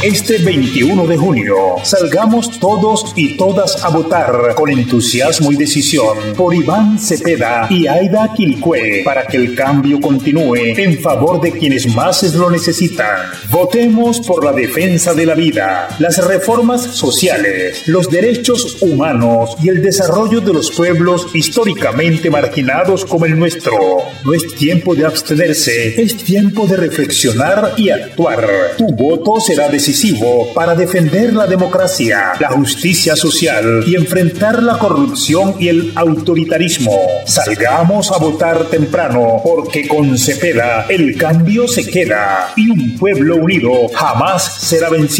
Este 21 de junio, salgamos todos y todas a votar con entusiasmo y decisión por Iván Cepeda y Aida Quilcue para que el cambio continúe en favor de quienes más lo necesitan. Votemos por la defensa de la vida, las reformas sociales, los derechos humanos y el desarrollo de los pueblos históricamente marginados como el nuestro. No es tiempo de abstenerse, es tiempo de reflexionar y actuar. Tu voto será decisivo para defender la democracia, la justicia social y enfrentar la corrupción y el autoritarismo. Salgamos a votar temprano, porque con Cepeda el cambio se queda y un pueblo unido jamás será vencido.